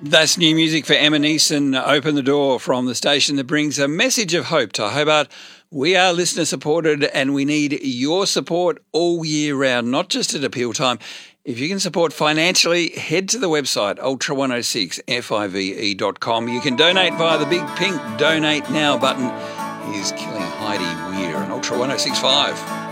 That's new music for Emma Neeson, Open the Door, from the station that brings a message of hope to Hobart. We are listener supported and we need your support all year round, not just at appeal time. If you can support financially, head to the website ultra106five.com. You can donate via the big pink Donate Now button. Here's Killing Heidi Weir on Ultra 106.5.